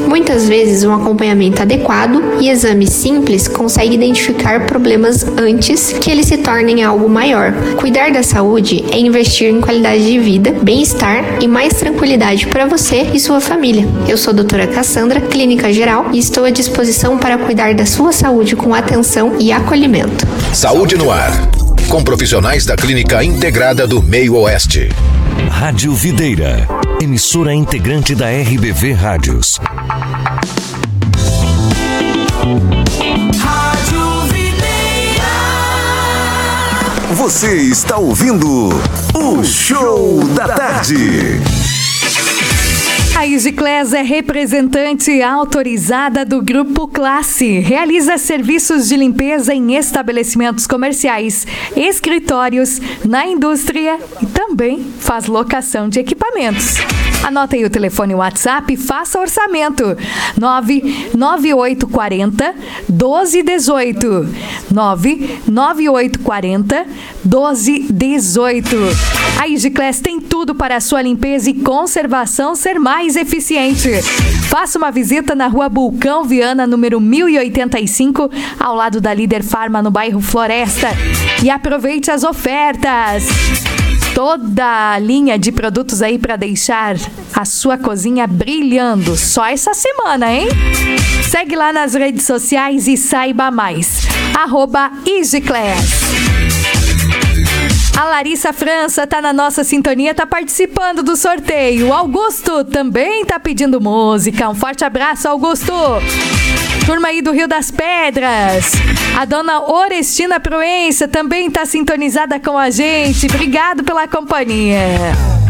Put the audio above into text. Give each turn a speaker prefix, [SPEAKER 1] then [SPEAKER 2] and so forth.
[SPEAKER 1] Muitas vezes um acompanhamento adequado e exames simples conseguem identificar problemas antes que eles se tornem algo maior. Cuidar da saúde é investir em qualidade de vida, bem-estar e mais tranquilidade para você e sua família. Eu sou a doutora Cassandra, clínica geral, e estou à disposição para cuidar da sua saúde com atenção e acolhimento.
[SPEAKER 2] Saúde no ar, com profissionais da Clínica Integrada do Meio Oeste.
[SPEAKER 3] Rádio Videira, emissora integrante da RBV Rádios.
[SPEAKER 4] Rádio Videira.
[SPEAKER 5] Você está ouvindo o Show da Tarde.
[SPEAKER 6] A Igiclass é representante autorizada do Grupo Classe. Realiza serviços de limpeza em estabelecimentos comerciais, escritórios, na indústria e também faz locação de equipamentos. Anota aí o telefone WhatsApp e faça orçamento. 99840 1218. 99840 1218. A Igiclass tem tudo para a sua limpeza e conservação ser mais eficiente. Faça uma visita na Rua Bulcão Viana, número 1085, ao lado da Líder Farma, no bairro Floresta. E aproveite as ofertas. Toda a linha de produtos aí para deixar a sua cozinha brilhando. Só essa semana, hein? Segue lá nas redes sociais e saiba mais. @Igiclass. A Larissa França tá na nossa sintonia, tá participando do sorteio. O Augusto também tá pedindo música. Um forte abraço, Augusto. Turma aí do Rio das Pedras. A dona Orestina Proença também tá sintonizada com a gente. Obrigado pela companhia.